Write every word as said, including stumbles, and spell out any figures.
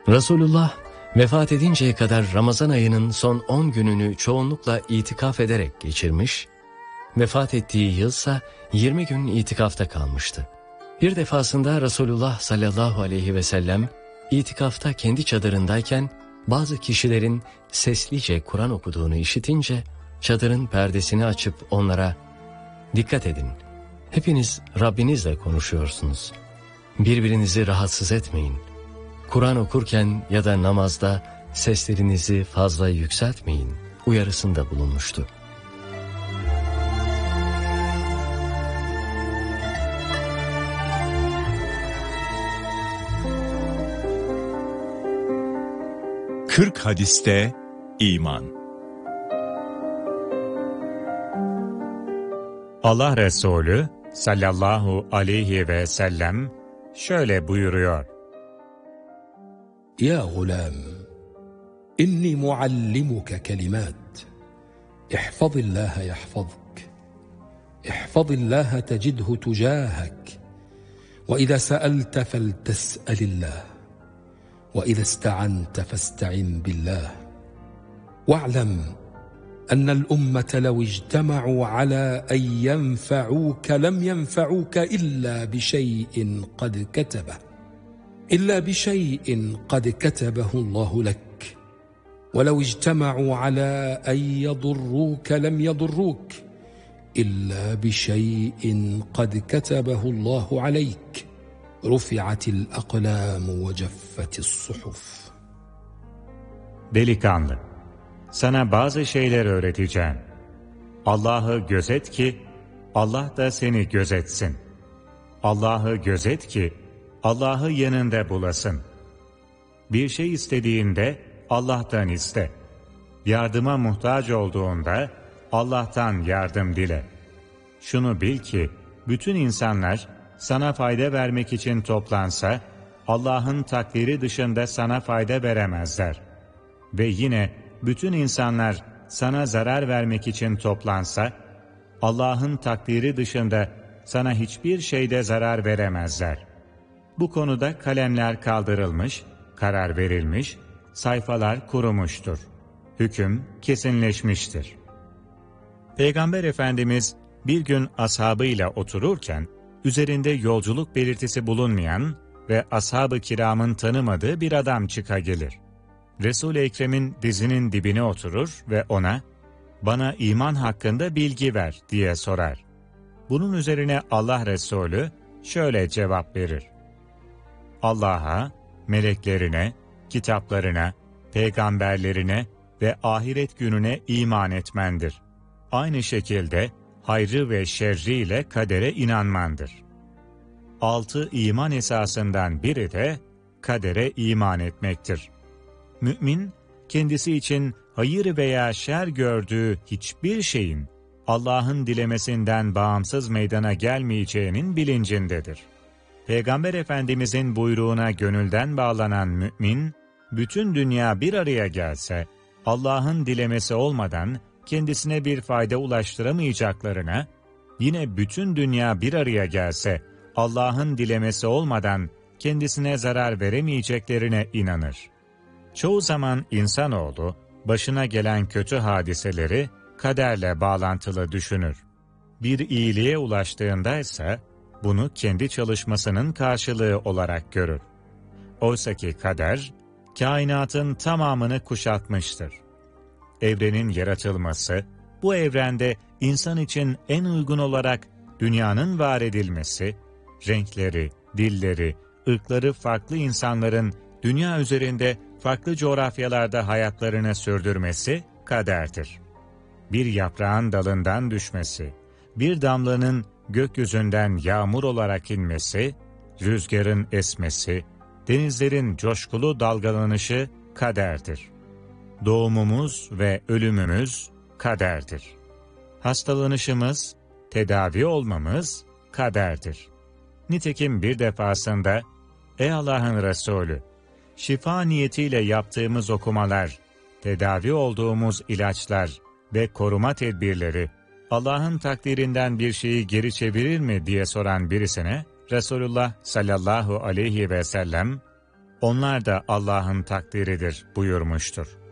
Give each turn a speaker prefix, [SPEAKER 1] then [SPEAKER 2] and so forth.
[SPEAKER 1] Resulullah vefat edinceye kadar Ramazan ayının son on gününü çoğunlukla itikaf ederek geçirmiş, vefat ettiği yılsa yirmi gün itikafta kalmıştı. Bir defasında Resulullah sallallahu aleyhi ve sellem itikafta kendi çadırındayken bazı kişilerin seslice Kur'an okuduğunu işitince çadırın perdesini açıp onlara "Dikkat edin, hepiniz Rabbinizle konuşuyorsunuz. Birbirinizi rahatsız etmeyin. Kur'an okurken ya da namazda seslerinizi fazla yükseltmeyin" uyarısında bulunmuştu.
[SPEAKER 2] kırk hadiste iman.
[SPEAKER 3] Allah Resulü sallallahu aleyhi ve sellem şöyle buyuruyor:
[SPEAKER 4] Ya gulam, inni muallimuka kelimat. İhfazillaha yahfazk. İhfazillaha tecidhu tujahak. Ve izâ se'elte feltes'elillah. Ve izâ ista'ante festa'in billah. Ve'lem أن الأمة لو اجتمعوا على أن ينفعوك لم ينفعوك إلا بشيء قد كتبه إلا بشيء قد كتبه الله لك ولو اجتمعوا على أن يضروك لم يضروك إلا بشيء قد كتبه الله عليك رفعت الأقلام وجفت الصحف.
[SPEAKER 3] Delikanlı, sana bazı şeyler öğreteceğim. Allah'ı gözet ki Allah da seni gözetsin. Allah'ı gözet ki Allah'ı yanında bulasın. Bir şey istediğinde Allah'tan iste. Yardıma muhtaç olduğunda Allah'tan yardım dile. Şunu bil ki bütün insanlar sana fayda vermek için toplansa Allah'ın takdiri dışında sana fayda veremezler. Ve yine bütün insanlar sana zarar vermek için toplansa, Allah'ın takdiri dışında sana hiçbir şeyde zarar veremezler. Bu konuda kalemler kaldırılmış, karar verilmiş, sayfalar kurumuştur. Hüküm kesinleşmiştir. Peygamber Efendimiz bir gün ashabıyla otururken, üzerinde yolculuk belirtisi bulunmayan ve ashab-ı kiramın tanımadığı bir adam çıka gelir. Resul-i Ekrem'in dizinin dibine oturur ve ona, "Bana iman hakkında bilgi ver" diye sorar. Bunun üzerine Allah Resulü şöyle cevap verir: Allah'a, meleklerine, kitaplarına, peygamberlerine ve ahiret gününe iman etmendir. Aynı şekilde hayrı ve şerriyle kadere inanmandır. Altı iman esasından biri de kadere iman etmektir. Mümin, kendisi için hayır veya şer gördüğü hiçbir şeyin Allah'ın dilemesinden bağımsız meydana gelmeyeceğinin bilincindedir. Peygamber Efendimizin buyruğuna gönülden bağlanan mümin, bütün dünya bir araya gelse, Allah'ın dilemesi olmadan kendisine bir fayda ulaştıramayacaklarına, yine bütün dünya bir araya gelse, Allah'ın dilemesi olmadan kendisine zarar veremeyeceklerine inanır. Çoğu zaman insanoğlu, başına gelen kötü hadiseleri kaderle bağlantılı düşünür. Bir iyiliğe ulaştığında ise bunu kendi çalışmasının karşılığı olarak görür. Oysaki kader, kainatın tamamını kuşatmıştır. Evrenin yaratılması, bu evrende insan için en uygun olarak dünyanın var edilmesi, renkleri, dilleri, ırkları farklı insanların dünya üzerinde farklı coğrafyalarda hayatlarını sürdürmesi kaderdir. Bir yaprağın dalından düşmesi, bir damlanın gökyüzünden yağmur olarak inmesi, rüzgarın esmesi, denizlerin coşkulu dalgalanışı kaderdir. Doğumumuz ve ölümümüz kaderdir. Hastalanışımız, tedavi olmamız kaderdir. Nitekim bir defasında, "Ey Allah'ın Resulü, şifa niyetiyle yaptığımız okumalar, tedavi olduğumuz ilaçlar ve koruma tedbirleri, Allah'ın takdirinden bir şeyi geri çevirir mi?" diye soran birisine, Resulullah sallallahu aleyhi ve sellem, Onlar da Allah'ın takdiridir buyurmuştur.